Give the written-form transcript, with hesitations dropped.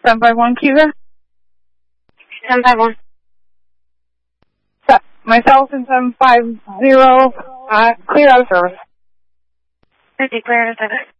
751 Cuba. 751. Myself and 750, clear out of service. 50 clear out of service.